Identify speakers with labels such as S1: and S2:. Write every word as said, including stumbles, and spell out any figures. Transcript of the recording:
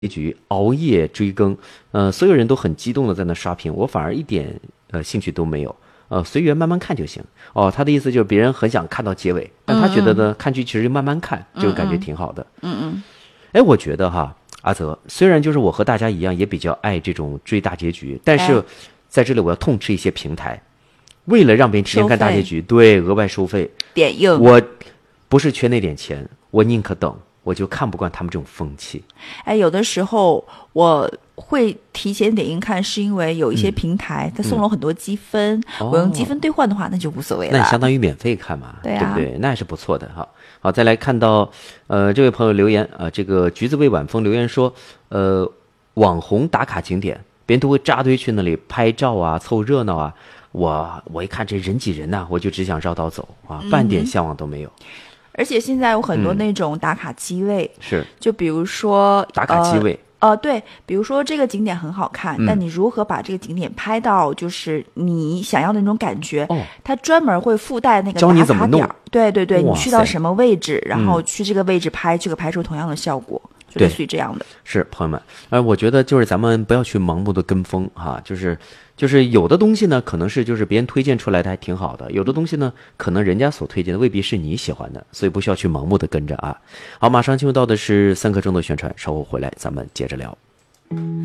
S1: 结局熬夜追更，呃，所有人都很激动的在那刷屏，我反而一点呃兴趣都没有，呃，随缘慢慢看就行。哦，他的意思就是别人很想看到结尾，但他觉得呢，嗯嗯看剧其实慢慢看，这个感觉挺好的。
S2: 嗯嗯，
S1: 哎，我觉得哈，阿泽，虽然就是我和大家一样，也比较爱这种追大结局，但是在这里我要痛斥一些平台，为了让别人提前看大结局，对，额外收费，
S2: 点映，
S1: 我不是缺那点钱，我宁可等。我就看不惯他们这种风气。
S2: 哎，有的时候我会提前点映看，是因为有一些平台它送了很多积分，
S1: 嗯、
S2: 我用积分兑换的话，那就无所谓了。
S1: 那相当于免费看嘛，
S2: 对、啊、
S1: 对不对？那也是不错的哈。好，再来看到，呃，这位朋友留言啊、呃，这个橘子味晚风留言说，呃，网红打卡景点，别人都会扎堆去那里拍照啊，凑热闹啊。我我一看这人挤人呐、啊，我就只想绕道走啊，半点向往都没有。嗯，
S2: 而且现在有很多那种打卡机位，
S1: 嗯、是，
S2: 就比如说
S1: 打卡机位，
S2: 呃，呃对，比如说这个景点很好看，嗯、但你如何把这个景点拍到就是你想要的那种感觉？哦，它专门会附带那个打卡点，
S1: 教你怎么弄。
S2: 对对对，你去到什么位置，然后去这个位置拍，就可拍出同样的效果。就类似于这样的。
S1: 是朋友们，呃，我觉得就是咱们不要去盲目的跟风哈、啊，就是就是有的东西呢，可能是就是别人推荐出来的还挺好的，有的东西呢，可能人家所推荐的未必是你喜欢的，所以不需要去盲目的跟着啊。好，马上进入到的是三刻钟的宣传，稍后回来咱们接着聊。